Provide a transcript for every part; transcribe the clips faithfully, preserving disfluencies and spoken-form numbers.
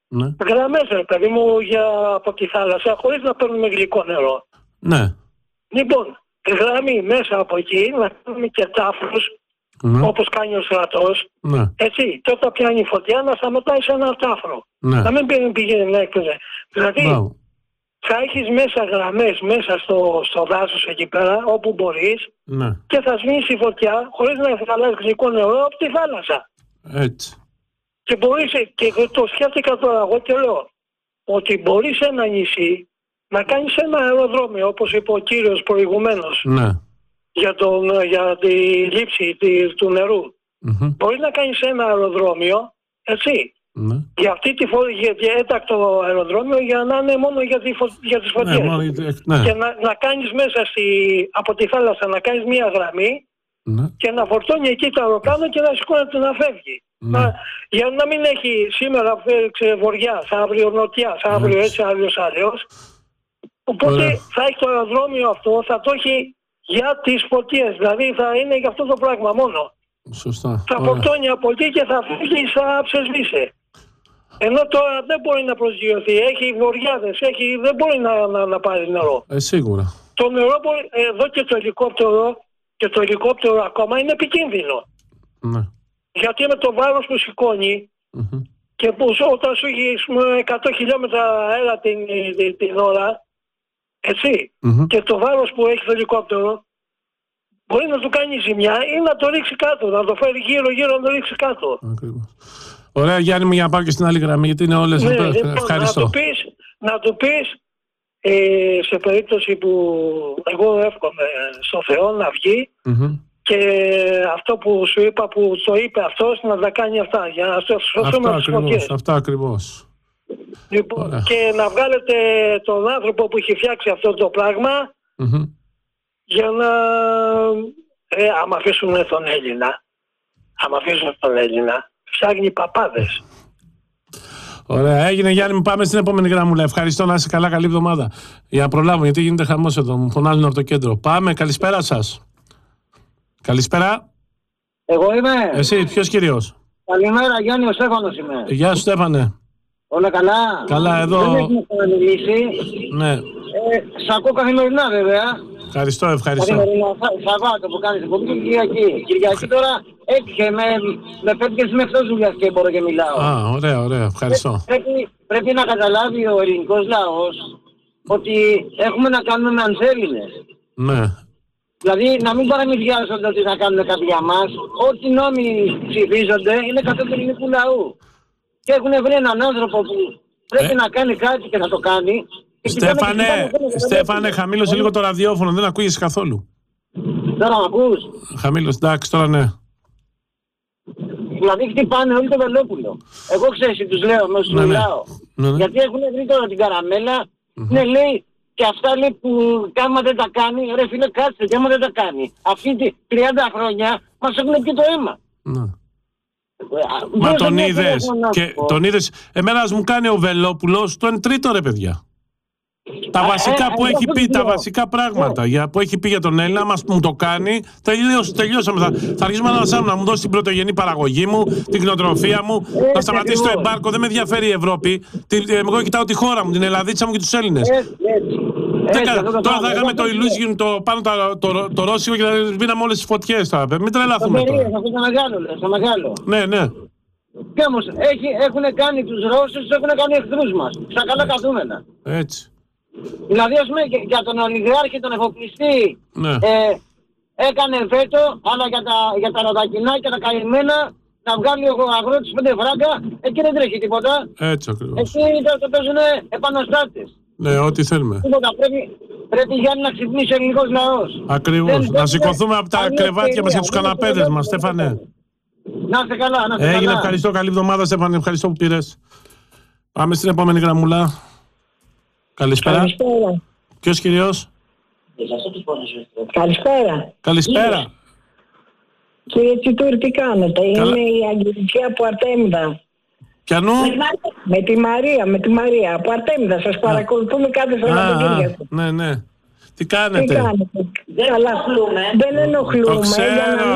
Ναι. Γραμμές, ρε παιδί μου, για, από τη θάλασσα, χωρίς να παίρνουμε γλυκό νερό. Ναι. Λοιπόν, γραμμή μέσα από εκεί, να κάνουμε και τάφρους, Ναι. όπως κάνει ο στρατός. Ναι. Έτσι, και όταν πιάνει φωτιά να σταματάει σε ένα τάφρο. Ναι. Να μην πηγαίνει, πηγαίνει να έκπαιζε. Δηλαδή, Μπράβο. θα έχεις μέσα γραμμές μέσα στο, στο δάσος εκεί πέρα, όπου μπορείς, Ναι. και θα σβήνεις η φωτιά χωρίς να εφαλάς γλυκό νερό από τη θάλασσα. Έτσι. Και μπορείς, και το σκέφτηκα τώρα εγώ και λέω, ότι μπορείς ένα νησί να κάνεις ένα αεροδρόμιο, όπως είπε ο κύριος προηγουμένως, Ναι. για, τον, για τη λήψη τη, του νερού. Mm-hmm. Μπορείς να κάνεις ένα αεροδρόμιο, έτσι, Ναι. για αυτή τη φω... για, για έτακτο αεροδρόμιο, για να είναι μόνο για, τη φω... για τις φωτιές. Ναι, μόνο... ναι. Και να, να κάνεις μέσα στη... από τη θάλασσα να κάνεις μία γραμμή, Ναι. και να φορτώνει εκεί το αεροπλάνο και να σηκώνεται να φεύγει. Ναι. Να, για να μην έχει σήμερα βορειά, αύριο νοτιά, αύριο έτσι, άλλος άλλος. Οπότε Ωραία. θα έχει το αεροδρόμιο αυτό, θα το έχει για τις φωτιές. Δηλαδή θα είναι για αυτό το πράγμα μόνο. Σωστά. Θα Ωραία. φορτώνει από εκεί και θα φύγει στα ψεσβήσε. Ενώ τώρα δεν μπορεί να προσγειωθεί. Έχει βοριάδες, έχει, δεν μπορεί να, να, να πάρει νερό. Ε, σίγουρα. Το νερό μπορεί, εδώ και το ελικόπτερο, και το ελικόπτερο ακόμα είναι επικίνδυνο. Ναι. Γιατί με το βάρος που σηκώνει, Mm-hmm. και που όταν σου έχει εκατό χιλιόμετρα αέρα την, την, την ώρα, έτσι, Mm-hmm. και το βάρος που έχει το ελικόπτερο, μπορεί να του κάνει ζημιά ή να το ρίξει κάτω, να το φέρει γύρω γύρω να το ρίξει κάτω. Ακριβώς. Ωραία, Γιάννη μου, για να πάω και στην άλλη γραμμή, γιατί είναι όλες Ναι, εδώ. λοιπόν, Ευχαριστώ. να του πεις, να του πεις ε, σε περίπτωση που εγώ εύχομαι στο Θεό να βγει, Mm-hmm. και αυτό που σου είπα, που το είπε αυτός, να τα κάνει αυτά για να σώσουμε Αυτά τις ακριβώς. φωτιές. Αυτά ακριβώς. Λοιπόν, Ωραία. και να βγάλετε τον άνθρωπο που έχει φτιάξει αυτό το πράγμα, Mm-hmm. για να... Ε, άμα αφήσουν τον Έλληνα, άμα αφήσουν τον Έλληνα, φτιάχνει παπάδες. Ωραία, έγινε Γιάννη μου. Πάμε στην επόμενη γραμμούλα. Ευχαριστώ, να είσαι καλά, καλή εβδομάδα. Για να προλάβουμε, γιατί γίνεται χαμός εδώ. Μου φωνάζουν από το κέντρο. Πάμε, καλησπέρα σας. Καλησπέρα. Εγώ είμαι. Εσύ, ποιος κυρίως? Καλημέρα, Γιάννη, ο Στέφανος είμαι. Γεια σου, Στέφανε. Όλα καλά. Καλά, εδώ. Δεν έχουμε ξαναμιλήσει. Ναι, Ε, σ' ακούω καθημερινά, βέβαια. ευχαριστώ, ευχαριστώ. Καθημερινά, Σα- Σαββάτο που κάνεις εκπομπή και Κυριακή. Κυριακή τώρα έτυχε με, με πέτυχες με εκτός δουλειάς και μπορώ και μιλάω. Α, ωραία, ωραία, ευχαριστώ. Πρέπει, πρέπει να καταλάβει ο ελληνικός λαός ότι έχουμε να κάνουμε με ανθέληνες. Ναι, Δηλαδή να μην παραμυθιάζονται ότι θα κάνουν κάτι για μας. Ό,τι νόμοι ψηφίζονται είναι κατά του ελληνικού λαού. Και έχουν βρει έναν άνθρωπο που πρέπει Ε. να κάνει κάτι και να το κάνει. Και κοιτάνε Στέφανε, και κοιτάνε, κοιτάνε, Στέφανε, κοιτάνε. χαμήλωσε λίγο το ραδιόφωνο, δεν ακούγεσαι καθόλου. Τώρα μ' ακούς? Χαμήλωσε, εντάξει, τώρα ναι. Δηλαδή χτυπάνε όλοι το Βελόπουλο. Εγώ ξέρεις τι τους λέω, με σου Ναι, ναι. μιλάω. Ναι, ναι. Γιατί έχουν βρει τώρα την καραμέλα, ναι λέει, και αυτά λέει που κάμα δεν τα κάνει, ρε φίλε κάτσε, και άμα δεν τα κάνει. Αυτή τη τριάντα χρόνια μας έχουν πει το αίμα. Ναι. Ε, Μα δώσε τον μια είδες, τηλέφωνο να και σου πω. τον είδες, εμένα ας μου κάνει ο Βελόπουλος, το εν τρίτο ρε παιδιά. Τα Α, βασικά ε, που ε, έχει αυτό πει, το τα λέω. βασικά πράγματα για, που έχει πει για τον Έλληνα, μας μου το κάνει, τελείως, τελειώσαμε. Θα, θα αρχίσουμε να ανασάνουμε, να μου δώσει την πρωτογενή παραγωγή μου, την κτηνοτροφία μου, να σταματήσει το ακριβώς. εμπάρκο, δεν με ενδιαφέρει η Ευρώπη. Τη, ε, εγώ κοιτάω τη χώρα μου, την Ελλαδίτσα μου και τους Έλληνες. Έτσι, έτσι. Δεν Έτσι, κα- αυτό το τώρα θα πράγμα. είχαμε το Εγώ- illusion το, πάνω το, το, το, το ρώσιμο και θα σβήναμε όλες τις φωτιές τώρα. Μην Το τρελαθούμε περίεργο, τώρα. αυτό το μεγάλο, λες, το μεγάλο. Ναι, ναι. Και όμως έχουν κάνει τους Ρώσους, τους έχουν κάνει εχθρούς μας. Στα καλά καθούμενα. Έτσι. Δηλαδή, ας πούμε, και- για τον ολιγάρχη, τον εφοπλιστή, Ναι. ε, έκανε βέτο, αλλά για τα, για τα ροδακινά και τα καημένα, να βγάλει ο αγρότης πέντε φράγκα, εκεί δεν τρέχει τίποτα. Έτσι ακριβώς. Εκεί το, το παίζουν επαναστάτες. Ναι, ό,τι θέλουμε. Τίποτα, πρέπει, πρέπει Γιάννη να ξυπνήσει ο ελληνικός λαός. Ακριβώς. Δεν- Να δεν- σηκωθούμε από τα άλλη κρεβάτια μας και ευκαιρία, τους δεν καναπέδες είναι μας, ευκαιρία. Στέφανε. Να είστε καλά, να είστε Έγινε, καλά. ευχαριστώ. Καλή εβδομάδα, Στέφανε. Ευχαριστώ που πήρες. Πάμε στην επόμενη γραμμούλα. Καλησπέρα. Καλησπέρα. Ποιος κυρίως? Καλησπέρα. Καλησπέρα. Κύριε Τσιτούρ, τι κάνετε? Καλά. Είμαι η Αγγελική από Αρτέμιδα. Πιανού? Με τη Μαρία, με τη Μαρία από Αρτέμιδα. Σας παρακολουθούμε κάθε Α, α, Σαββατοκύριακο. ναι, ναι. Τι κάνετε? Τι κάνετε? Δεν ενοχλούμε. Δεν ενοχλούμε. Το ξέρω.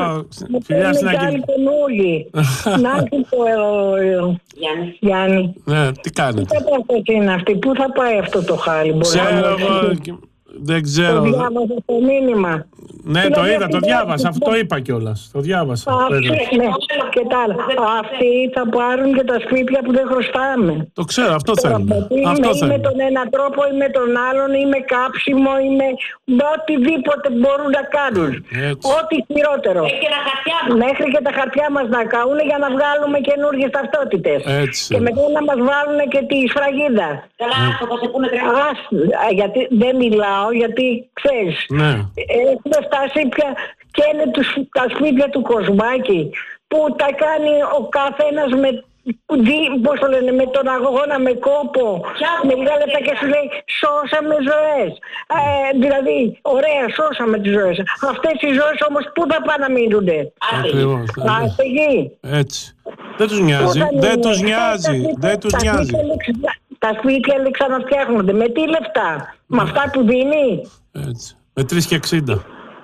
Φιλιά στην Αγγελική. Αγγελική. Καινούργοι. Να έρθει το ε, Γιάννη. Γιάννη. Ναι, τι Τι κάνετε? κατάσταση είναι αυτή, πού θα πάει αυτό το χάλι, μπορεί να Ξέρω μου εγώ. πεις? Δεν Το ξέρω. διάβασα το μήνυμα. Ναι, το είδα, το διάβασα. Αυτό είπα κιόλας. Το διάβασα. Αυτοί, ναι, και τα άλλα. Αυτοί θα πάρουν και τα σπίτια που δεν χρωστάμε. Το ξέρω, αυτό Τώρα, θέλουμε. είμαι Αυτό ή με θέλουμε. τον ένα τρόπο ή με τον άλλον ή με κάψιμο ή με με οτιδήποτε μπορούν να κάνουν. Έτσι. Ό,τι χειρότερο. Και τα χαρτιά Μέχρι και τα χαρτιά μας να καούν για να βγάλουμε καινούργιες ταυτότητες. Έτσι. Και μετά να μας βάλουν και τη σφραγίδα. Καλά, άστο, θα σε πούνε τρέχει. Ας, γιατί δεν μιλάω, γιατί ξέρεις. Ναι. Έχουμε φτάσει πια και είναι τους, τα σπίτια του Κοσμάκη που τα κάνει ο καθένας με, δι- πώς το λένε, με τον αγώνα, με κόπο, με λίγα λεπτά και σου λέει σώσαμε ζωές. Ε, δηλαδή, ωραία, σώσαμε τις ζωές. Αυτές οι ζωές όμως πού θα πάνε να μείνουνε? Ακριβώς. ναι. Άστε εκεί. Έτσι. Δεν τους νοιάζει. Πού θα Δεν μείνουν? τους Τα νοιάζει. σπίτια- Δεν τους τα νοιάζει. σπίτια λεξα- Τα σπίτια λέει, ξαναφτιάχνονται. Με τι λεφτά? Με αυτά που δίνει? Έτσι. Με τρεις και εξήντα.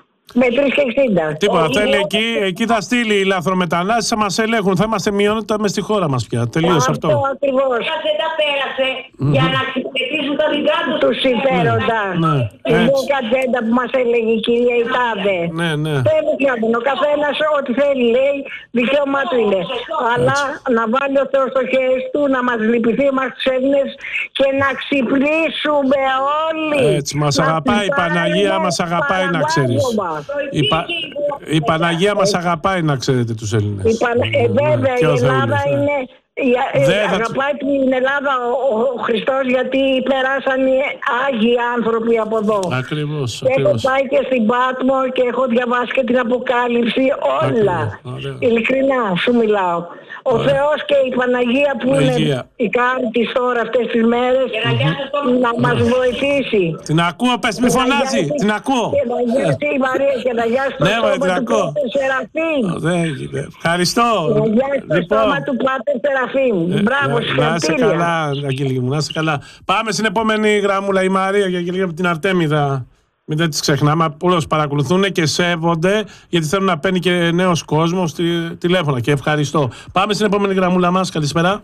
Με τρεις και εξήντα. Τίποτα. Όχι, Θέλει όχι. εκεί, εκεί θα στείλει οι λαθρομετανάστες, θα μας ελέγχουν. Θα είμαστε μειονότητα μες στη χώρα μας πια. Τελείωσε αυτό. ακριβώς. Πέρασε, τα πέρασε για να εξυπηρετήσουν τα δικά τους Του συμφέροντα. Ναι, Η έτσι. Μποκατζέντα που μας έλεγε η κυρία Ιτάδε. Ναι, ναι. Τέλος πάντων, ο καθένας ό,τι θέλει λέει, δικαίωμά του είναι. Αλλά να βάλει ο Θεός στο χέρι του, να μας λυπηθεί εμάς τους Έλληνες και να ξυπνήσουμε όλοι. Έτσι, μας Να αγαπάει η πηδάμε Παναγία, μας αγαπάει να ξέρεις. παραλάβωμα. Η, Πα- η Παναγία μας αγαπάει να ξέρετε τους Έλληνες. Η Πανα- ε, βέβαια, Και η ο Θεούλης, Ελλάδα ναι. είναι... η- ε, Δεν θα- Αγαπάει την Ελλάδα ο, ο- ο Χριστός γιατί περάσαν οι Άγιοι άνθρωποι από εδώ. Ακριβώς, Και έχω ακριβώς. πάει και στην Πάτμο και έχω διαβάσει και την Αποκάλυψη όλα. Ακριβώς, ωραία. Ειλικρινά σου μιλάω. Ο Θεός και η Παναγία που Αγία. είναι η κάρτη της τώρα αυτές τις μέρες να μας βοηθήσει. Την ακούω, πες μη φωνάζει. Την ακούω. Και να γιάσει η Μαρία και να γιάσει το Ναι, μωρέ, την σώμα του ακούω. Πάτερ Σεραφείμ. Δεν γίνεται. Ευχαριστώ. Να γιάσει το Λοιπόν, σώμα του Πάτερ Σεραφείμ. Μπράβο, να- να είσαι συγχαρητήρια. καλά, Αγγελική μου, να είσαι καλά. Πάμε στην επόμενη γραμμούλα, η Μαρία και η Αγγελική από την Αρτέμιδα. Μην δεν τις ξεχνάμε, πολλούς παρακολουθούν και σέβονται, γιατί θέλουν να παίρνει και νέος κόσμος στη τηλέφωνα. Και ευχαριστώ. Πάμε στην επόμενη γραμμούλα μας. Καλησπέρα.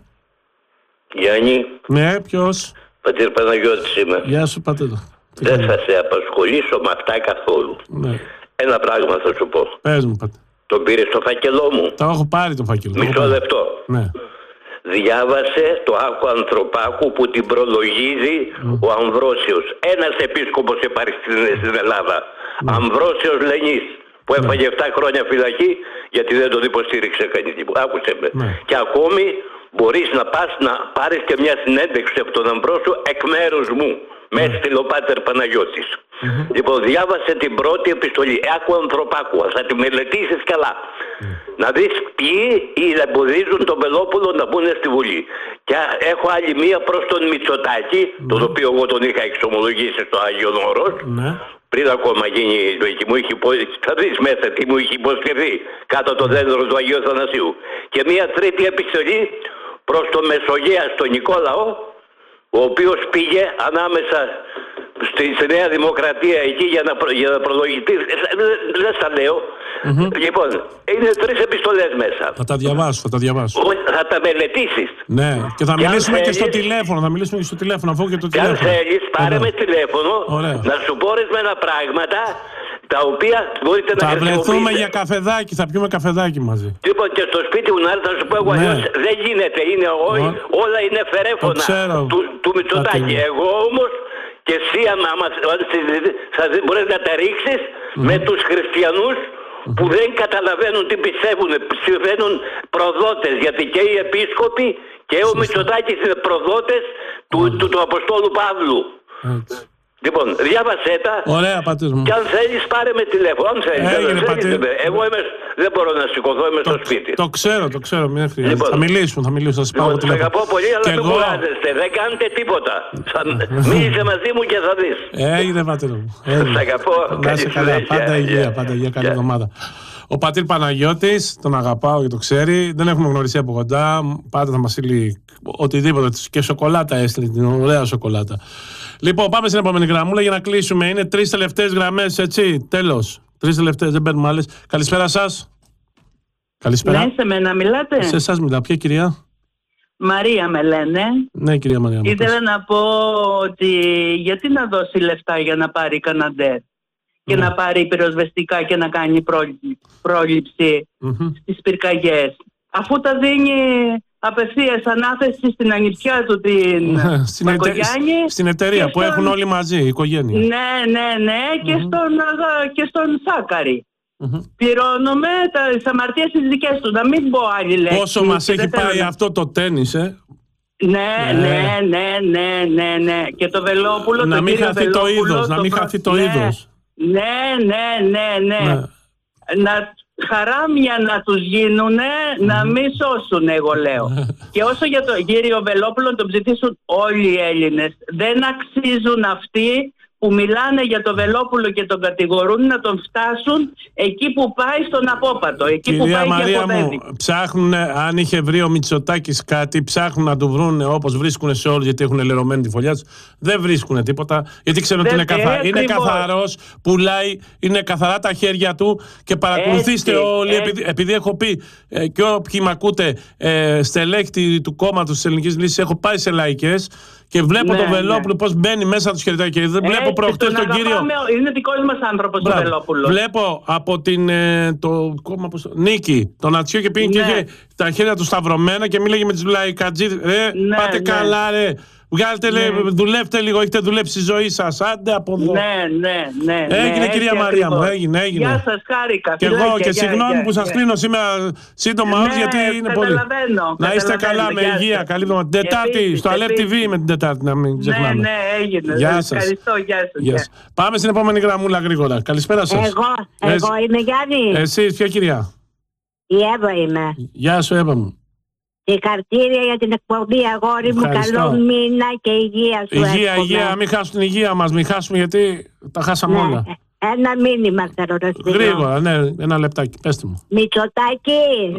Γιάννη, Ναι, ποιος? πατήρ Παναγιώτης είμαι. Γεια σου, πατέρα. Τι Δεν κάνεις? θα σε απασχολήσω με αυτά καθόλου. Ναι. Ένα πράγμα θα σου πω. Πες μου, πατέρα. Τον πήρε στο φάκελό μου. Τα έχω πάρει το φάκελο. το έχω Μισό πάρει. λεπτό. Ναι. Διάβασε το Άκου Ανθρωπάκου που την προλογίζει ο Αμβρόσιος. Ένας επίσκοπος υπάρχει στην, στην Ελλάδα. Αμβρόσιος Λενής. Που έφαγε επτά χρόνια φυλακή γιατί δεν τον υποστήριξε κανείς. Άκουσε με. Ναι. Και ακόμη μπορείς να πας να πάρεις και μια συνέντευξη από τον Αμβρόσιο εκ μέρους μου. Με έστειλε ο Πάτερ Παναγιώτης. Λοιπόν, διάβασε την πρώτη επιστολή. Άκου Ανθρωπάκου. Θα τη μελετήσεις καλά. Να δεις ποιοι εμποδίζουν τον Πελόπουλο να μπουν στη Βουλή. Και έχω άλλη μία προς τον Μητσοτάκη, τον οποίο εγώ τον είχα εξομολογήσει στο Άγιον Όρος. Ναι. Πριν ακόμα γίνει εκεί, μου είχε υπο- θα δεις μέσα τι μου είχε υποσχεθεί κάτω το δέντρο του Αγίου Θανασίου. Και μία τρίτη επιστολή προς τον Μεσογεία, στον Νικόλαο, ο οποίος πήγε ανάμεσα στη, στη Νέα Δημοκρατία εκεί για να, προ, για να προλογηθεί. Δεν στα λέω. Λοιπόν, είναι τρεις επιστολές μέσα. Θα τα διαβάσω, θα τα διαβάσω. Όχι, θα τα μελετήσεις. Ναι, και θα Και αν μιλήσουμε και στο θέλεις- τηλέφωνο. Θα μιλήσουμε και στο τηλέφωνο, αφού και το Και αν τηλέφωνο. θέλεις, πάρε Ωραία. με τηλέφωνο Ωραία. να σου πω ορισμένα πράγματα τα οποία μπορείτε να Θα βρεθούμε χρησιμοποιήσετε. για καφεδάκι, θα πιούμε καφεδάκι μαζί. Λοιπόν, και στο σπίτι μου να έρθει να σου πω εγώ, Ναι. αλλιώς δεν γίνεται. Είναι ό, Ω- όλα είναι φερέφωνα Το ξέρω. του, του Μητσοτάκη. Πάτε. Εγώ όμως και εσύ άμα, άμα συζητήσεις, θα δει- μπορείς να τα ριξεις με τους χριστιανούς που δεν καταλαβαίνουν τι πιστεύουν. Ψηφαίνουν προδότες, γιατί και οι επίσκοποι και ο Μητσοτάκης είναι προδότες του, του, του Αποστόλου Παύλου. Έτσι. Λοιπόν, διάβασέ τα. Ωραία, πατήρ μου. Και αν θέλεις πάρε με τηλέφωνο. Αν θέλεις, Έγινε, δεν θέλεις, πατήρ. δεν- εγώ είμαι, δεν μπορώ να σηκωθώ, είμαι στο σπίτι. Το ξέρω, το ξέρω. Μην χρειάζεται. Λοιπόν. Θα μιλήσουμε, θα μιλήσουμε. Θα σα πάω Λοιπόν, τηλέφωνο. σε αγαπώ πολύ, αλλά Και μην εγώ. κουράζεστε. Δεν κάνετε τίποτα. Θα μίλησε μαζί μου και θα δεις. Έγινε, πατήρ μου. Έγινε. Σ' αγαπώ. Να Καλή είσαι καλά. συνέχεια. Πάντα υγεία, Γεια. πάντα υγεία. Καλή Γεια. εβδομάδα. Ο πατήρ Παναγιώτης, τον αγαπάω και το ξέρει. Δεν έχουμε γνωριστεί από κοντά. Πάντα θα μας στείλει οτιδήποτε. Και σοκολάτα έστειλε, την ωραία σοκολάτα. Λοιπόν, πάμε στην επόμενη γραμμούλα για να κλείσουμε. Είναι τρεις τελευταίες γραμμές, έτσι. Τέλος. Τρεις τελευταίες, δεν παίρνουμε άλλες. Καλησπέρα σας. Καλησπέρα. Ναι, σε μένα μιλάτε. Σε εσάς μιλάω. Ποια κυρία? Μαρία με λένε. Ναι, κυρία Μαρία. Ήθελα να πω ότι γιατί να δώσει λεφτά για να πάρει Καναντέρ και ναι. να πάρει πυροσβεστικά και να κάνει πρόληψη, πρόληψη mm-hmm. στις πυρκαγιές, αφού τα δίνει απευθείας ανάθεση στην ανιψιά του την στην, ετε... στην εταιρεία που στον... έχουν όλοι μαζί, η οικογένεια. Ναι, ναι, ναι, mm-hmm. και, στον, και στον Σάκαρη. Mm-hmm. Πληρώνουμε τις αμαρτίες τις δικές του, να μην πω άλλη λέξη. Πόσο μας έχει πάει να... αυτό το τένις, ε? Ναι, ναι, ναι, ναι, ναι, ναι. Και το Βελόπουλο, να το μην χαθεί το είδος, το να μην προ... χαθεί το ναι, είδος. Ναι, ναι, ναι, ναι. ναι. Να χαράμια να τους γίνουνε, mm. να μην σώσουν, εγώ λέω. Και όσο για τον κύριο Βελόπουλο τον ψηφίσουν όλοι οι Έλληνες. Δεν αξίζουν αυτοί που μιλάνε για τον Βελόπουλο και τον κατηγορούν να τον φτάσουν εκεί που πάει στον απόπατο. Εκεί Κυρία που πάει Μαρία μου, ψάχνουν, αν είχε βρει ο Μητσοτάκης κάτι, ψάχνουν να του βρουν όπως βρίσκουν σε όλους, γιατί έχουν λερωμένη τη φωλιά τους. Δεν βρίσκουν τίποτα, γιατί ξέρουν ότι είναι, καθα... είναι καθαρός, πουλάει, είναι καθαρά τα χέρια του και παρακολουθήστε έτσι, όλοι, έτσι. Επειδή, επειδή έχω πει ε, και όποιοι με ακούτε, ε, στελέχτη του κόμματος της Ελληνικής Λύσης, έχω πάει σε λαϊκές. Και βλέπω ναι, τον Βελόπουλο ναι. πώς μπαίνει μέσα του χαιρετάει και δεν βλέπω προχτές τον κύριο. Είναι δικός μας άνθρωπος ο Βελόπουλος. Βλέπω από την ε, το κόμμα πώς, Νίκη, τον Ατσιό και πήγε ναι. και είχε τα χέρια του σταυρωμένα και μίλαγε με τις λαϊκατζίδες. Ρε, ναι, πάτε ναι. καλά, ρε. Βγάλτε, ναι. λέει, δουλεύτε λίγο, έχετε δουλέψει τη ζωή σας. Άντε από εδώ. Ναι, ναι, ναι. Έγινε, ναι, κυρία Μαρία μου, έγινε, έγινε. Γεια σας, χάρηκα. Και εγώ και συγγνώμη που σας κλείνω σήμερα σύντομα, ναι, γιατί είναι πολύ. Να είστε καλά, με υγεία. Καλή εβδομάδα. Τετάρτη, στο Αλέρ τι βι με την Τετάρτη, να μην ξεχνάμε. Ναι, ναι, έγινε. Γεια σας. Ευχαριστώ, γεια σας. Πάμε στην επόμενη γραμμούλα γρήγορα. Καλησπέρα σας. Εγώ, εγώ είμαι Γιάννη. Εσείς, ποια κυρία? Η Εύα είμαι. Γεια σου, Εύα μου. Συγχαρητήρια για την εκπομπή, αγόρι μου. Καλό μήνα και υγεία σου. Υγεία, εύχομαι. Υγεία. Μην χάσουμε την υγεία μας. Μην χάσουμε, γιατί τα χάσαμε ναι. όλα. Ένα μήνυμα θέλω να στείλω. Γρήγορα, ναι, ένα λεπτάκι. Πέστε μου. Μητσοτάκη.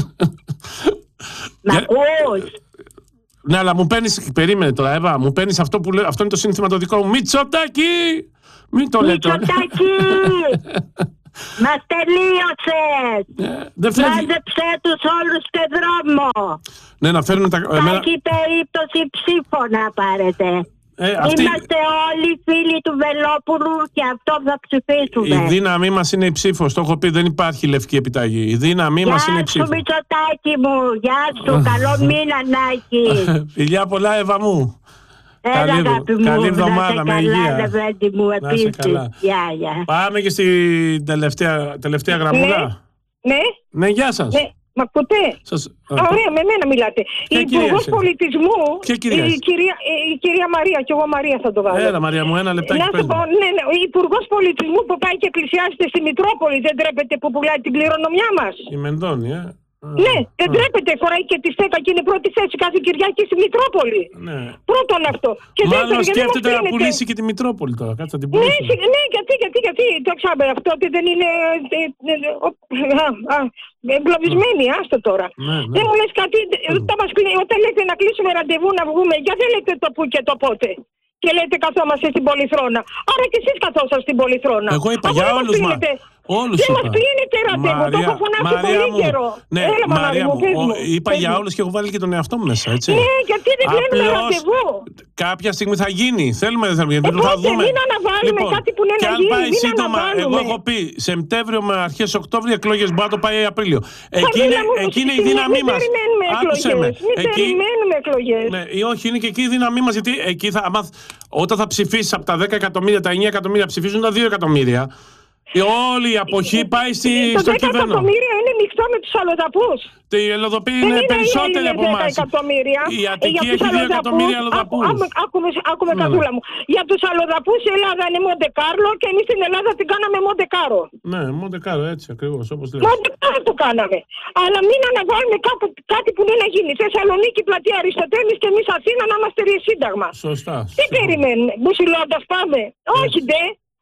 Μ' ακούς? Ναι, αλλά μου παίρνεις, περίμενε τώρα, Εύα, μου παίρνεις αυτό που λέω, αυτό είναι το σύνθημα το δικό μου. Μητσοτάκη! Μην το λέτε. Μητσοτάκη! Μας τελείωσες! Yeah, μάζεψε τους όλους στο δρόμο! Ναι, να φέρνουν τα... Θα εμένα... έχει περίπτωση ψήφο να πάρετε. Ε, αυτή... Είμαστε όλοι φίλοι του Βελόπουλου και αυτό θα ψηφίσουμε. Η δύναμή μας είναι η ψήφος, το έχω πει, δεν υπάρχει λευκή επιταγή. Η δύναμή μας είναι η ψήφος. Γεια σου Μητσοτάκη μου, γεια σου, καλό μήνα Νάκη. Φιλιά πολλά, Εύα μου. Έλα, καλή, αγάπη μου, καλή εβδομάδα με υγεία. Καλά, μου, επίσης. Γεια, γεια. Πάμε και στην τελευταία, τελευταία γραμμούλα. Ναι. Ναι, γεια σας. Ναι. Μ' ακούτε? Σας... Ωραία, με μένα μιλάτε. Η Υπουργός Πολιτισμού, η κυρία, η κυρία Μαρία, και εγώ Μαρία θα το βάλω. Έλα Μαρία μου, ένα λεπτάκι. Να σου πω, ναι, ναι, ο Υπουργός Πολιτισμού που πάει και πλησιάζεται στη Μητρόπολη, δεν τρέπεται που πουλάει την κληρονομιά μας? Η Μενδώνη, ε. Ναι, δεν τρέπεται, φοράει και τη στέκα και είναι πρώτη θέση κάθε Κυριακή στη Μητρόπολη. Ναι. Πρώτον αυτό. Και μάλλον δεύτερον, σκέφτεται να πουλήσει και τη Μητρόπολη τώρα. Κάτσε να την πουλήσει. Ναι, ναι, γιατί, γιατί, γιατί. Το ξέραμε αυτό ότι δεν είναι εγκλωβισμένοι, άστο τώρα. Ναι, ναι. Δεν μου λες κάτι, όταν λέτε να κλείσουμε ραντεβού να βγούμε, γιατί δεν λέτε το που και το πότε? Και λέτε καθόμαστε στην Πολυθρόνα. Άρα και εσείς καθόσαστε στην Πολυθρόνα. Εγώ είπα για όλους μας. Όλους δεν μας πίνετε ραντεβού, το έχω φωνάξει πολύ μου, καιρό. Ναι, Έλα, Μαρία μου, μου, ο, είπα πες για μου. όλους και έχω βάλει και τον εαυτό μου μέσα, έτσι. Ναι, γιατί δεν θέλουμε ραντεβού. Κάποια στιγμή θα γίνει, θέλουμε, δεν θέλουμε, ε, θα πότε, δούμε. Μην αναβάλουμε λοιπόν, κάτι που είναι και να αν γίνει, πάει μην σύντομα, αναβάλουμε. εγώ έχω πει Σεπτέμβριο με αρχές Οκτώβριο εκλογές, μπορεί να το πάει Απρίλιο. Εκεί είναι, εκεί είναι η δύναμή μας. Άκουσε με. Μην περιμένουμε εκλογές. Ναι, όχι, είναι και εκεί η δύναμή μας, γιατί εκεί θα, όταν θα ψηφίσεις από τα δέκα εκατομμύρια, τα εννιά εκατομμύρια ψηφίζουν τα δύο εκατομμύρια. Η όλη η αποχή πάει στη, το στο κυβέρνο. Το δέκα εκατομμύρια είναι μεικτό με τους αλλοδαπούς. Οι αλλοδαποί είναι, είναι περισσότεροι από εμάς. Η Αττική έχει δύο εκατομμύρια αλλοδαπούς. Άκουμε καθούλα μου. Για τους αλλοδαπούς η Ελλάδα είναι Μοντεκάρλο και εμείς στην Ελλάδα την κάναμε Μοντεκάρο. Ναι, Μοντεκάρο, έτσι ακριβώς όπως λέτε. Μοντεκάρο το κάναμε. Αλλά μην αναβάλουμε κάτι που δεν να γίνει. Θεσσαλονίκη, πλατεία Αριστοτέλης και εμείς Αθήνα να είμαστε σύνταγμα. Σωστά. Τι περιμένουμε, μπουσιλώντας πάμε? Όχι ντε.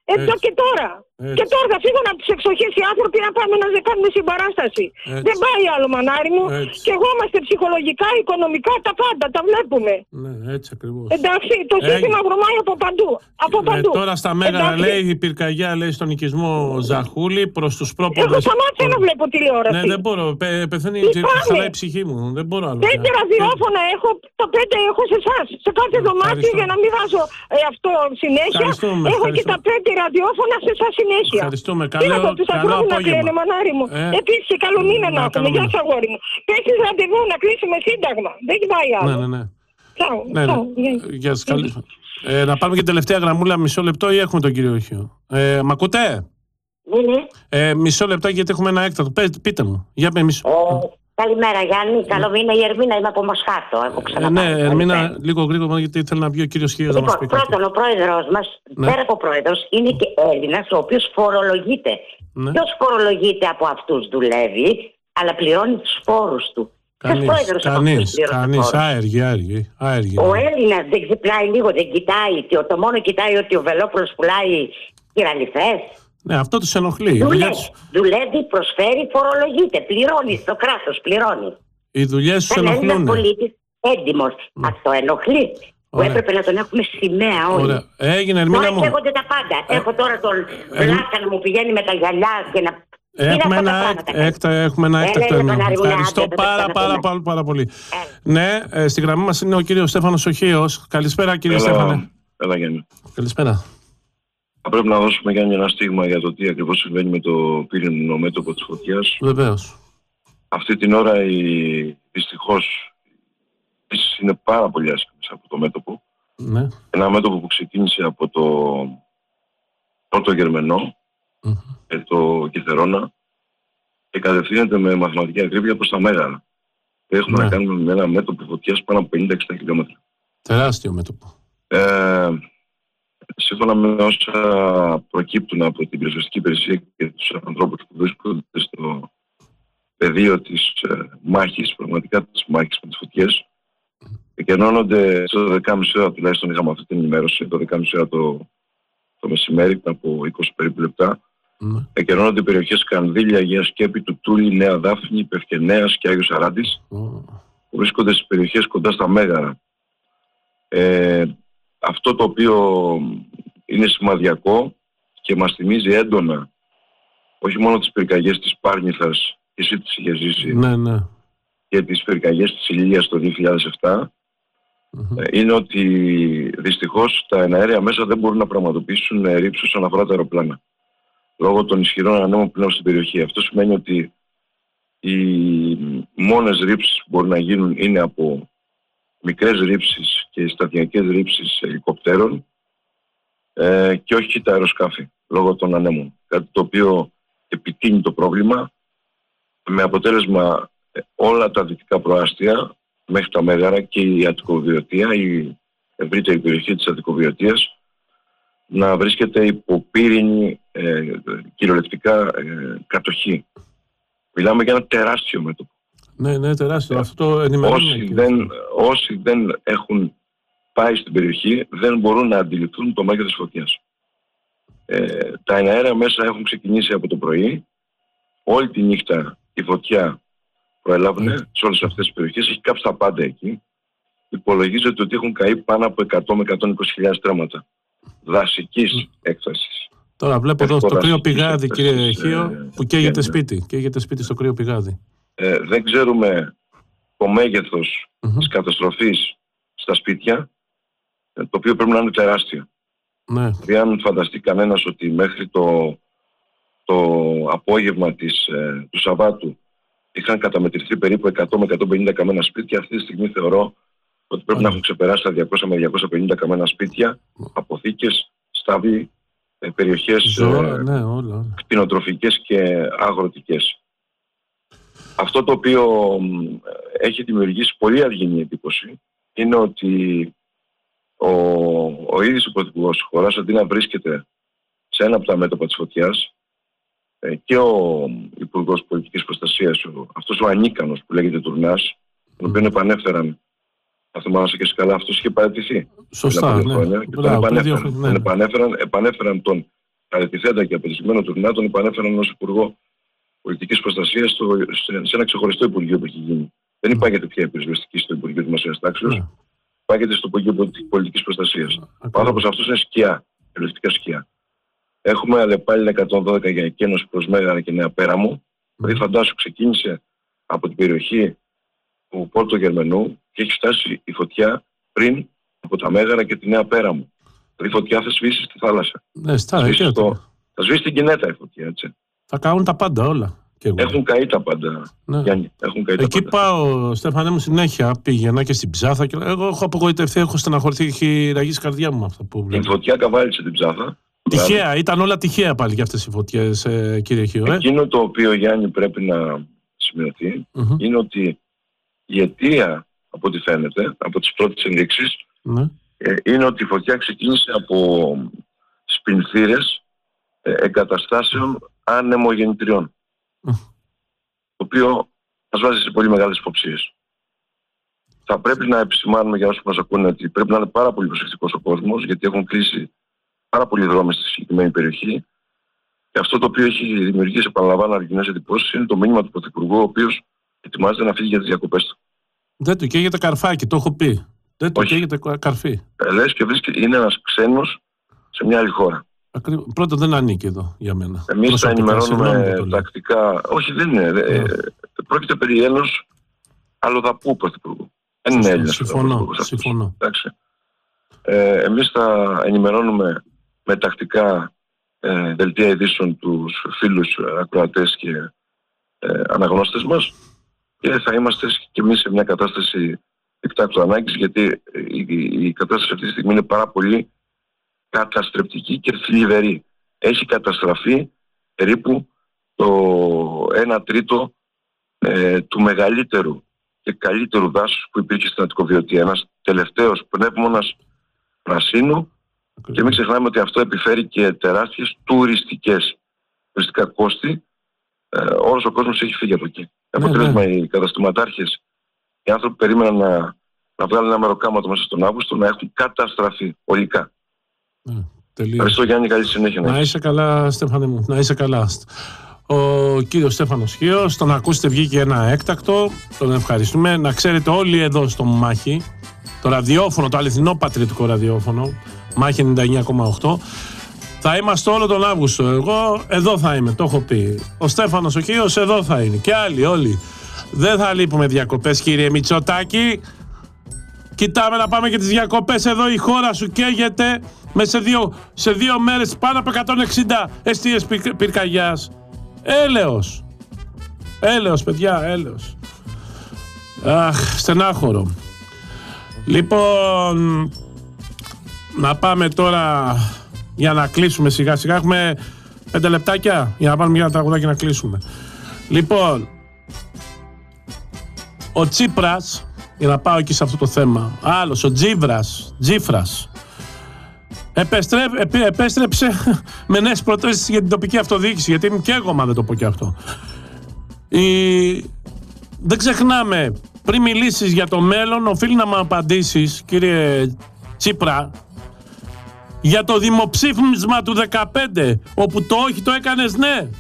Εδώ και τώρα. Έτσι. Και τώρα θα φύγουν από τις εξοχές οι άνθρωποι να πάμε να δεν κάνουμε συμπαράσταση. Έτσι. Δεν πάει άλλο, μανάρι μου. Έτσι. Και εγώ είμαστε ψυχολογικά, οικονομικά, τα πάντα, τα βλέπουμε. Ναι, έτσι ακριβώς. Εντάξει, το Ε, σύστημα βρωμάει από παντού. Από Ε, παντού. τώρα στα Μέγαρα Εντάξει. λέει η πυρκαγιά, λέει στον οικισμό Ζαχούλη προς τους πρόποδες. Εγώ σταμάτησα να βλέπω τηλεόραση. Ναι, δεν μπορώ. Πε, πεθαίνει Τι και πάνε? χαλάει η ψυχή μου. Δεν μπορώ άλλο. Πέντε ραδιόφωνα έχω, τα πέντε έχω σε εσάς. Σε κάθε δωμάτιο Ευχαριστώ. για να μην βάζω ε, αυτό συνέχεια. Ευχαριστούμε, Έχω και ευχαριστώ. τα πέντε ραδιόφωνα σε εσάς συνέχεια. Ευχαριστούμε. Τι να Καλό, πω, τους καλό ανθρώπους να απόγευμα. κλαίνε, μανάρι μου. Ε, Επίσης και καλό μήνα ναι, να καλό έχουμε. Γεια μήνα. σας, αγόρι μου. Πέσεις ραντεβού να κλείσουμε σύνταγμα. Δεν πάει άλλο. Ναι, ναι, ναι. Τσάου, ναι, τσάου, ναι. γεια. Γεια σας, καλή. Ε, να πάρουμε και τελευταία γραμμούλα, μισό λεπτό, ή έχουμε τον κύριο Χίο. Ε, μ' ακούτε? Ναι, ναι. Ε, μισό λεπτό, γιατί έχουμε ένα έκτατο. Πε, πείτε μου. Για πέ, μισό. Ε, καλημέρα Γιάννη, καλό μήνα. Η Ερμήνα, είμαι από Μοσχάτο. Έχω Ε, ξαναπάρει. ναι, Ερμήνα, λίγο γρήγορα, γιατί θέλει να βγει ο κύριος Χίος να μας πει Λοιπόν, κάτι. πρώτον, ο πρόεδρος μας, Ναι. πέρα από πρόεδρος, είναι και Έλληνας, ο οποίος φορολογείται. Ναι. Ποιος φορολογείται από αυτούς δουλεύει, αλλά πληρώνει τους φόρους του. Ποιος Κανείς, πρόεδρος από αυτούς κανείς, πληρώνει τους κανείς, φόρους? άεργοι, άεργοι, άεργοι. Ο Έλληνας δεν ξυπνάει λίγο, δεν κοιτάει. Το, το μόνο κοιτάει ότι ο Βελόπουλος πουλάει κυραλιθές. Ναι, αυτό τους ενοχλεί. Η δουλειά Δουλεύει, τους- δουλεύει, προσφέρει, φορολογείται. Πληρώνει, στο κράτος πληρώνει. Οι δουλειές τους Ήταν Έλληνας ενοχλούν. πολίτης έντιμος. Αυτό ενοχλεί. Που Ωραία. έπρεπε να τον έχουμε σημαία όλοι. Ωραία. Έγινε, Ερμήνα Τώρα μου. καίγονται τα πάντα. Έχω τώρα τον Βλάκα να μου πηγαίνει με τα γυαλιά και να... Έχουμε Τι είναι αυτά ένα, τα έκ- πράγματα. έκτα, έχουμε ένα Έλα, έκτακτο έλα, Ερμήνα. Παναργουλά, Ευχαριστώ άντε, δεν πάρα, τα πάρα, ξαναπούμε. πάρα, πάρα πολύ. Ναι, ε, στη γραμμή μας είναι ο κύριος Στέφανος Οχίος. Καλησπέρα, κύριε Έλα, Στέφανε. έλα Γιάννη. Καλησπέρα. Θα πρέπει να δώσουμε Γιάννη ένα στίγμα για το τι ακριβώς συμβαίνει με το πύρινο μέτωπο της φωτιάς. Βεβαίως. Αυτή την ώρα η... δυστυχώς είναι πάρα πολύ άσχημες από το μέτωπο. Ναι. Ένα μέτωπο που ξεκίνησε από το πρώτο Γερμενό, Μμμ. ε, το Κιθερώνα, και κατευθύνεται με μαθηματική ακρίβεια προς τα Μέγαρα. Έχουμε Ναι. να κάνουμε με ένα μέτωπο φωτιάς πάνω από πενήντα εξήντα χιλιόμετρα. Τεράστιο μέτωπο. Ε, σύμφωνα με όσα προκύπτουν από την πυροσβεστική υπηρεσία και τους ανθρώπους που βρίσκονται στο πεδίο της ε, μάχης, πραγματικά της μάχης με τις φωτιές, εκενώνονται στο δώδεκα και μισή ώρα, τουλάχιστον είχαμε αυτή την ενημέρωση, το δώδεκα και μισή ώρα το, το μεσημέρι, πριν από είκοσι περίπου λεπτά, Ναι. εκενώνονται οι περιοχές Κανδύλια, Αγία Σκέπη, Τουτούλη, Νέα Δάφνη, Πευκενέας και Άγιος Αράντης, Ω, που βρίσκονται στις περιοχές κοντά στα Μέγαρα. Ε, αυτό το οποίο είναι σημαδιακό και μας θυμίζει έντονα όχι μόνο τις πυρκαγιές της Πάρνηθας, και εσύ τις είχες ζήσει, Ναι, ναι. και τις πυρκαγιές της Ηλίας το δύο χιλιάδες επτά, Μμμ. ε, είναι ότι δυστυχώς τα εναέρια μέσα δεν μπορούν να πραγματοποιήσουν ε, ρήψους όσον αφορά τα αεροπλάνα, λόγω των ισχυρών ανέμων πλέον στην περιοχή. Αυτό σημαίνει ότι οι μόνες ρήψεις που μπορούν να γίνουν είναι από μικρές ρήψεις και σταδιακές ρήψεις ελικοπτέρων, ε, και όχι τα αεροσκάφη, λόγω των ανέμων. Κάτι το οποίο επιτείνει το πρόβλημα, με αποτέλεσμα ε, όλα τα δυτικά προάστια μέχρι τα Μέγαρα και η Αττικοβιωτία, η ευρύτερη περιοχή της Αττικοβιωτίας, να βρίσκεται υπό πύρινη ε, κυριολεκτικά ε, κατοχή. Μιλάμε για ένα τεράστιο μέτωπο. Ναι, ναι, τεράστιο. Αυτό το ενημερώνουμε. Όσοι κύριε. δεν, όσοι δεν έχουν πάει στην περιοχή δεν μπορούν να αντιληφθούν το μέγεθος της φωτιάς. Ε, τα εναέρια μέσα έχουν ξεκινήσει από το πρωί. Όλη τη νύχτα η φωτιά προελάβουν Mm. σε όλες αυτές τις περιοχές. Έχει κάψει τα πάντα εκεί. Υπολογίζεται ότι έχουν καεί πάνω από εκατό με εκατόν είκοσι χιλιάδες στρέμματα δασικής Mm. έκτασης. Τώρα βλέπω εδώ Έχω στο κρύο δασικής πηγάδι, κύριε έκτασης, Χίο, ε, που καίγεται ναι. σπίτι. Καίγεται σπίτι στο κρύο πηγάδι. Ε, δεν ξέρουμε το μέγεθος Μμμ. της καταστροφής στα σπίτια, ε, το οποίο πρέπει να είναι τεράστιο. Ναι. Δηλαδή αν φανταστεί κανένας ότι μέχρι το, το απόγευμα της, ε, του Σαββάτου είχαν καταμετρηθεί περίπου εκατό με εκατόν πενήντα καμένα σπίτια, αυτή τη στιγμή θεωρώ ότι πρέπει Mm. να έχουν ξεπεράσει τα διακόσια με διακόσια πενήντα καμένα σπίτια, αποθήκες, στάβλοι, ε, περιοχές Ζώα, ε, ναι, όλα. όλα. κτηνοτροφικές και αγροτικές. Αυτό το οποίο μ, έχει δημιουργήσει πολύ αργινή εντύπωση είναι ότι ο, ο ίδιος ο Πρωθυπουργός της χώρας, αντί να βρίσκεται σε ένα από τα μέτωπα της φωτιάς, ε, και ο Υπουργός Πολιτικής Προστασίας, ο, αυτός ο ανίκανος που λέγεται Τουρνάς, τον οποίο επανέφεραν, θα θυμάσαι και εσύ καλά, αυτός είχε παραιτηθεί. Σωστά, πριν από δύο ναι. χρόνια, και τον Μπράβο, πριν δύο επανέφεραν, χρόνια, τον ναι. επανέφεραν, επανέφεραν τον κατευθυνθέντα και απαιτησμένο του ΝΑΤΟ τον επανέφεραν ως Υπουργό Πολιτικής Προστασίας σε ένα ξεχωριστό Υπουργείο που έχει γίνει. Δεν υπάγεται πια πυροσβεστική στο Υπουργείο Δημοσίας Τάξεως, υπάγεται στο Υπουργείο Πολιτικής Προστασίας. Ο άνθρωπος αυτός είναι σκιά, ελευθερικά σκιά. Έχουμε αλλεπάλληλα εκατόν δώδεκα για εκένωση προς Μέγαρα και Νέα Πέραμο. Δηλαδή, φαντάσου, ξεκίνησε από την περιοχή του Πόρτο Γερμενού και έχει φτάσει η φωτιά πριν από τα Μέγαρα και τη Νέα Πέραμο. Δηλαδή, η φωτιά θα σβήσει στη θάλασσα. Ναι, στα, θα, σβήσει το... θα σβήσει την Κινέτα η φωτιά, έτσι. Θα κάνουν τα πάντα όλα. Έχουν καεί τα πάντα. Ναι. Γιάννη, έχουν καεί Εκεί τα πάντα. πάω, Στέφανε μου, συνέχεια πήγαινα και στην Ψάθα. Και... Εγώ έχω απογοητευτεί, έχω στεναχωρηθεί, έχει ραγίσει η καρδιά μου με αυτό που βλέπω. Η φωτιά καβάλισε την Ψάθα. Τυχαία, δηλαδή. Ήταν όλα τυχαία πάλι για αυτές οι φωτιές, ε, κύριε Χίο. Ε? Εκείνο το οποίο, Γιάννη, πρέπει να σημειωθεί mm-hmm. είναι ότι η αιτία, από ό,τι φαίνεται, από τις πρώτες ενδείξεις, mm-hmm. ε, είναι ότι η φωτιά ξεκίνησε από σπινθήρες ε, εγκαταστάσεων mm-hmm. ανεμογεννητριών. Mm. Το οποίο μας βάζει σε πολύ μεγάλες υποψίες. Θα πρέπει να επισημάνουμε για όσους μας ακούνε ότι πρέπει να είναι πάρα πολύ προσεκτικός ο κόσμος, γιατί έχουν κλείσει πάρα πολλοί δρόμοι στη συγκεκριμένη περιοχή. Και αυτό το οποίο έχει δημιουργήσει, επαναλαμβάνω, αργινές εντυπώσεις είναι το μήνυμα του Πρωθυπουργού, ο οποίος ετοιμάζεται να φύγει για τις διακοπές του. Δεν του καίγεται καρφάκι, το έχω πει. Δεν του καίγεται καρφί. Ε, λες και βρίσκεται, είναι ένας ξένος σε μια άλλη χώρα. Ακριβώς. Πρώτον, δεν ανήκει εδώ για μένα. Εμείς θα ενημερώνουμε τακτικά. Όχι, δεν είναι. Yeah. Ε, πρόκειται περί ενός αλλοδαπού Πρωθυπουργού. Δεν είναι Έλληνας. Συμφωνώ. συμφωνώ. Ε, εμείς θα ενημερώνουμε με τακτικά ε, δελτία ειδήσεων τους φίλους ακροατές και ε, αναγνώστες μας και θα είμαστε και εμείς σε μια κατάσταση εκτάκτου ανάγκης, γιατί η, η, η κατάσταση αυτή τη στιγμή είναι πάρα πολύ καταστρεπτική και θλιβερή. Έχει καταστραφεί περίπου το ένα τρίτο ε, του μεγαλύτερου και καλύτερου δάσους που υπήρχε στην Αττικοβιωτία. Ένας τελευταίος πνεύμονας πρασίνου okay. και μην ξεχνάμε ότι αυτό επιφέρει και τεράστιες τουριστικές τουριστικά κόστη. Ε, όλος ο κόσμος έχει φύγει από εκεί. Ναι, αποτέλεσμα ναι. οι καταστηματάρχες, οι άνθρωποι που περίμεναν να, να βγάλουν ένα μεροκάματο μέσα στον Αύγουστο, να έχουν καταστραφεί ολικά. Mm, Ευχαριστώ, Γιάννη, καλή συνέχεια. Να είσαι καλά, Στέφανε μου, να είσαι καλά. Ο κύριος Στέφανος Χίος, τον ακούσετε, βγήκε ένα έκτακτο, τον ευχαριστούμε. Να ξέρετε όλοι εδώ στο Μάχη, το ραδιόφωνο, το αληθινό πατριωτικό ραδιόφωνο, Μάχη ενενήντα εννιά κόμμα οκτώ, θα είμαστε όλο τον Αύγουστο. Εγώ εδώ θα είμαι, το έχω πει. Ο Στέφανος ο Χίος εδώ θα είναι και άλλοι όλοι. Δεν θα λείπουμε διακοπές, κύριε Μητσοτάκη. Κοιτάμε να πάμε και τις διακοπές εδώ, η χώρα σου καίγεται μέσα σε δύο, σε δύο μέρες πάνω από εκατόν εξήντα εστίες πυρ, πυρκαγιάς. Έλεος. Έλεος, παιδιά, έλεος. Αχ, στενάχωρο. Λοιπόν, να πάμε τώρα για να κλείσουμε σιγά σιγά. Έχουμε πέντε λεπτάκια για να πάμε μια τραγουδάκι να κλείσουμε. Λοιπόν, ο Τσίπρας, για να πάω εκεί σε αυτό το θέμα, άλλος, ο Τζίβρας, Τζίφρας, επέστρεψε, επέ, επέστρεψε με νέες προτάσεις για την τοπική αυτοδιοίκηση, γιατί είμαι και εγώ, μα δεν το πω και αυτό. Η... Δεν ξεχνάμε, πριν μιλήσεις για το μέλλον, οφείλει να μου απαντήσεις, κύριε Τσίπρα, για το δημοψήφισμα του δεκαπέντε, όπου το όχι το έκανες ναι.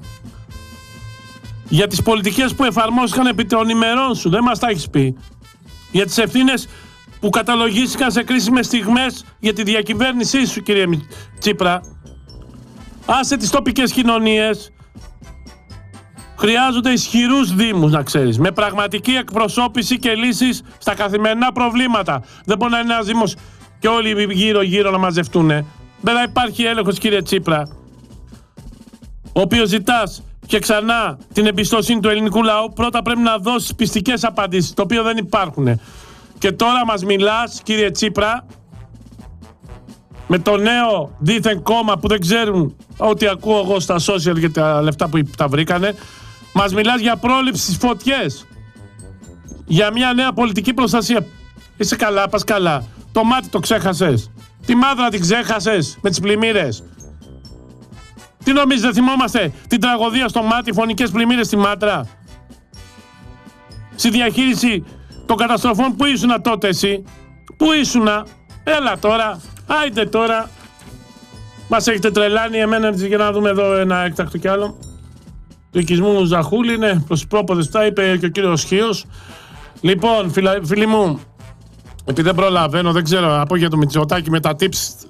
Για τις πολιτικές που εφαρμόστηκαν επί των ημερών σου, δεν μας τα έχεις πει. Για τις ευθύνες που καταλογίστηκαν σε κρίσιμες στιγμές για τη διακυβέρνησή σου, κύριε Τσίπρα. Άσε τις τοπικές κοινωνίες. Χρειάζονται ισχυρούς δήμους, να ξέρεις, με πραγματική εκπροσώπηση και λύσεις στα καθημερινά προβλήματα. Δεν μπορεί να είναι ένας δήμος και όλοι γύρω-γύρω να μαζευτούν. Δεν θα υπάρχει έλεγχος, κύριε Τσίπρα, ο οποίος ζητάς και ξανά την εμπιστοσύνη του ελληνικού λαού. Πρώτα πρέπει να δώσεις πιστικές απαντήσεις, το οποίο δεν υπάρχουν. Και τώρα μας μιλάς, κύριε Τσίπρα, με το νέο δίθεν κόμμα που δεν ξέρουν ό,τι ακούω εγώ στα social για τα λεφτά που τα βρήκανε. Μας μιλάς για πρόληψη στις φωτιές, για μια νέα πολιτική προστασία. Είσαι καλά, πας καλά. Το μάτι το ξέχασες. Τη μάδρα την ξέχασες με τις πλημμύρες. Τι νομίζεις, δεν θυμόμαστε την τραγωδία στο μάτι, φωνικές πλημμύρες στη Μάτρα? Στη διαχείριση των καταστροφών που ήσουνα τότε εσύ? Πού ήσουνα? Έλα τώρα, άιντε τώρα. Μας έχετε τρελάνει εμένα για να δούμε εδώ ένα έκτακτο κι άλλο. Του οικισμού Ζαχούλη, ναι, προς πρόποδες τα είπε και ο κύριος Χίος. Λοιπόν, φίλα, φίλοι μου, επειδή δεν προλαβαίνω, δεν ξέρω, από για το Μητσοτάκη με τα tips.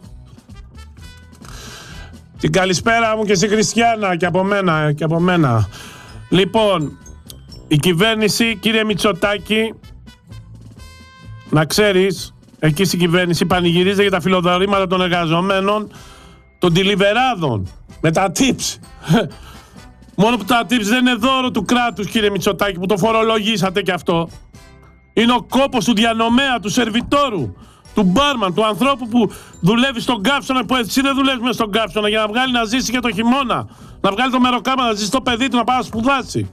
Την καλησπέρα μου και στη Χριστιανά και από μένα, και από μένα. Λοιπόν, η κυβέρνηση, κύριε Μητσοτάκη, να ξέρεις, εκεί στην κυβέρνηση πανηγυρίζεται για τα φιλοδορήματα των εργαζομένων, των τιλιβεράδων, με τα tips. Μόνο που τα tips δεν είναι δώρο του κράτους, κύριε Μητσοτάκη, που το φορολογήσατε κι αυτό. Είναι ο κόπος του διανομέα, του σερβιτόρου, του μπάρμαν, του ανθρώπου που δουλεύει στον κάψονα, που εσύ δεν δουλεύεις μέσα στον κάψονα για να βγάλει να ζήσει για το χειμώνα. Να βγάλει το μεροκάμα, να ζήσει το παιδί του, να πάει να σπουδάσει.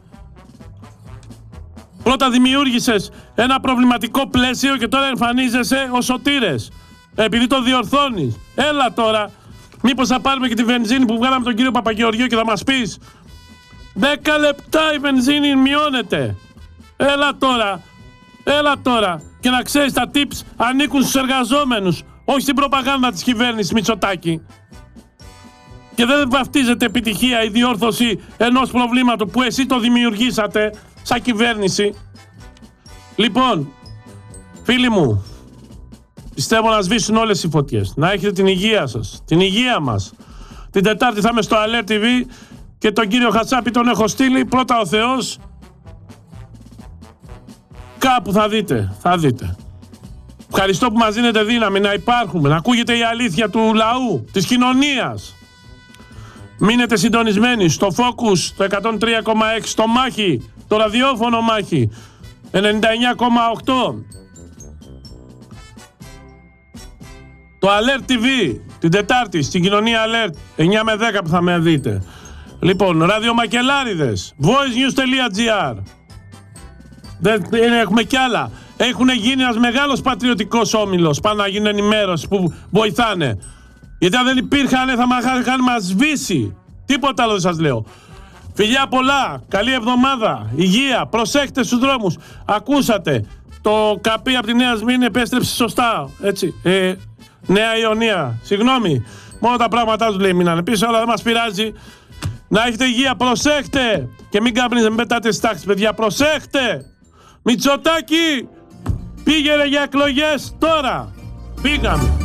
Πρώτα δημιούργησες ένα προβληματικό πλαίσιο και τώρα εμφανίζεσαι ως σωτήρες. Επειδή το διορθώνεις. Έλα τώρα. Μήπως θα πάρουμε και τη βενζίνη που βγάλαμε τον κύριο Παπαγεωργίου και θα μας πεις δέκα λεπτά η βενζίνη μειώνεται. Έλα τώρα. Έλα τώρα. Και να ξέρεις, τα tips ανήκουν στους εργαζόμενους, όχι στην προπαγάνδα της κυβέρνησης Μητσοτάκη. Και δεν βαφτίζεται επιτυχία η διόρθωση ενός προβλήματος που εσείς το δημιουργήσατε σαν κυβέρνηση. Λοιπόν, φίλοι μου, πιστεύω να σβήσουν όλες οι φωτιές. Να έχετε την υγεία σας, την υγεία μας. Την Τετάρτη θα είμαι στο Alert τι βι και τον κύριο Χατσάπη τον έχω στείλει. Πρώτα ο Θεός. Κάπου θα δείτε, θα δείτε. Ευχαριστώ που μας δίνετε δύναμη να υπάρχουμε, να ακούγεται η αλήθεια του λαού, της κοινωνίας. Μείνετε συντονισμένοι στο Focus, το εκατόν τρία κόμμα έξι, στο Μάχη, το ραδιόφωνο Μάχη, ενενήντα εννιά κόμμα οκτώ. Το Alert τι βι, την Τετάρτη, στην κοινωνία Alert, εννιά με δέκα που θα με δείτε. Λοιπόν, ραδιομακελάριδες, voicenews.gr. Δεν έχουμε κι άλλα. Έχουν γίνει ένας μεγάλος πατριωτικός όμιλος. Πάνε να γίνουν ενημέρωση που βοηθάνε. Γιατί αν δεν υπήρχαν θα μας είχαν μας σβήσει. Τίποτα άλλο δεν σας λέω. Φιλιά πολλά. Καλή εβδομάδα. Υγεία. Προσέχτε στους δρόμους. Ακούσατε. Το καπί από τη Νέα Σμύρνη επέστρεψε σωστά. Έτσι. Ε, Νέα Ιωνία. Συγγνώμη. Μόνο τα πράγματά του λέει μείνανε πίσω, αλλά δεν μας πειράζει. Να έχετε υγεία. Προσέχτε. Και μην καπνίζετε, μην πετάτε στις τάξεις, παιδιά. Προσέχτε. Μητσοτάκη, πήγαινε για εκλογές τώρα. Πήγαμε.